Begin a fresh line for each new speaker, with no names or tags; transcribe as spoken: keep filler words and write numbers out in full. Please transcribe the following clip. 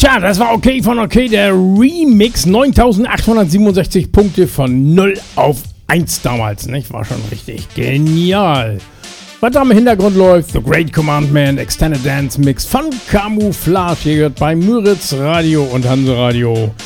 Tja, das war okay von okay, der Remix. neuntausendachthundertsiebenundsechzig Punkte von null auf eins damals, nicht? War schon richtig genial. Was da im Hintergrund läuft, The Great Commandment, Extended Dance Mix von Camouflage. Hier gehört bei Müritz Radio und Hanse Radio.